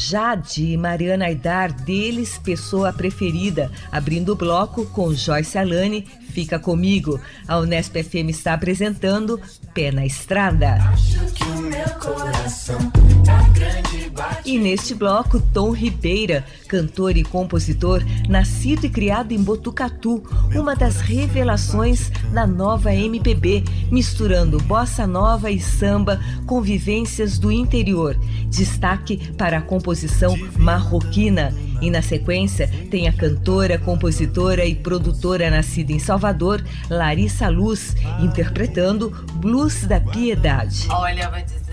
Jade e Mariana Aidar, deles, pessoa preferida, abrindo o bloco com Joyce Alane, Fica Comigo. A Unesp FM está apresentando Pé na Estrada. Acho que o meu coração tá grande, bate. E neste bloco, Tom Ribeira, cantor e compositor, nascido e criado em Botucatu, uma das revelações da nova MPB, misturando bossa nova e samba com vivências do interior. Destaque para a composição marroquina. E na sequência tem a cantora, compositora e produtora nascida em Salvador, Larissa Luz, interpretando Blues da Piedade. Olha, vou dizer